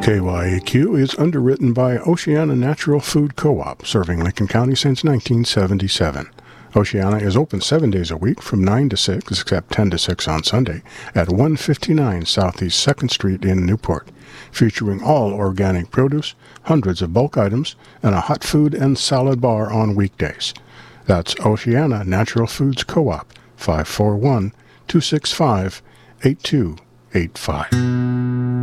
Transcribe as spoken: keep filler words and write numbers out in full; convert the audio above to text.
K Y A Q is underwritten by Oceana Natural Food Co-op, serving Lincoln County since nineteen seventy-seven. Oceana is open seven days a week from nine to six, except ten to six on Sunday, at one fifty-nine Southeast second Street in Newport, featuring all organic produce, hundreds of bulk items, and a hot food and salad bar on weekdays. That's Oceana Natural Foods Co-op, five four one, two six five, eight two eight five.